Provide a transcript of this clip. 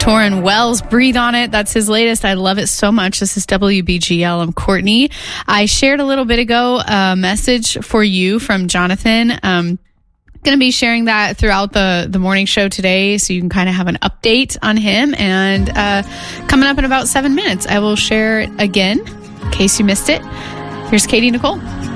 Torrin Wells, Breathe on It. That's his latest. I love it so much. This is WBGL. I'm Courtney. I shared a little bit ago a message for you from Jonathan. Going to be sharing that throughout the morning show today, so you can kind of have an update on him. And coming up in about 7 minutes, I will share it again in case you missed it. Here's Katie Nicole.